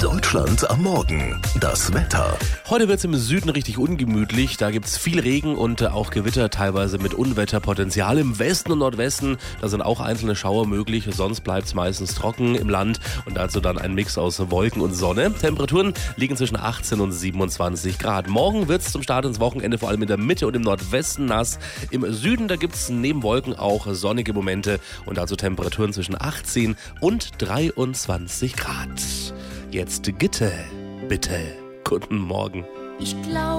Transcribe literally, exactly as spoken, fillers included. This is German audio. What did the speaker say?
Deutschland am Morgen. Das Wetter. Heute wird es im Süden richtig ungemütlich. Da gibt es viel Regen und äh, auch Gewitter, teilweise mit Unwetterpotenzial. Im Westen und Nordwesten, da sind auch einzelne Schauer möglich. Sonst bleibt es meistens trocken im Land und dazu dann ein Mix aus Wolken und Sonne. Temperaturen liegen zwischen achtzehn und siebenundzwanzig Grad. Morgen wird es zum Start ins Wochenende vor allem in der Mitte und im Nordwesten nass. Im Süden, da gibt es neben Wolken auch sonnige Momente und dazu Temperaturen zwischen achtzehn und dreiundzwanzig Grad. Jetzt Gitte, bitte. Guten Morgen. Ich glaube